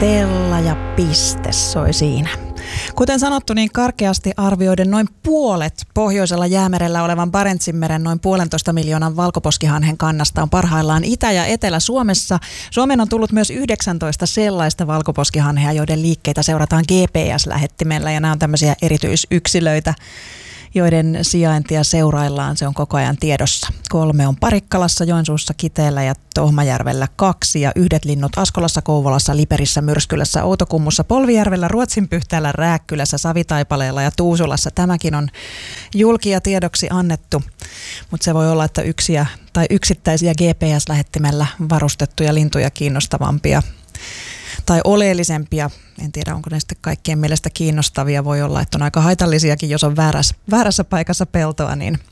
Stella ja piste soi siinä. Kuten sanottu, niin karkeasti arvioiden noin puolet pohjoisella Jäämerellä olevan Barentsinmeren noin 1,5 miljoonan valkoposkihanhen kannasta on parhaillaan Itä- ja Etelä-Suomessa. Suomeen on tullut myös 19 sellaista valkoposkihanhea, joiden liikkeitä seurataan GPS-lähettimellä, ja nämä on tämmöisiä erityisyksilöitä, joiden sijaintia seuraillaan. Se on koko ajan tiedossa. 3 on Parikkalassa, Joensuussa, Kiteellä ja Tohmajärvellä 2 ja 1 linnut Askolassa, Kouvolassa, Liperissä, Myrskylässä, Outokummussa, Polvijärvellä, Ruotsinpyhtäällä, Rääkkylässä, Savitaipaleella ja Tuusulassa. Tämäkin on julkia tiedoksi annettu, mutta se voi olla, että yksittäisiä GPS-lähettimellä varustettuja lintuja kiinnostavampia tai oleellisempia. En tiedä, onko ne sitten kaikkien mielestä kiinnostavia. Voi olla, että on aika haitallisiakin, jos on väärässä paikassa peltoa, niin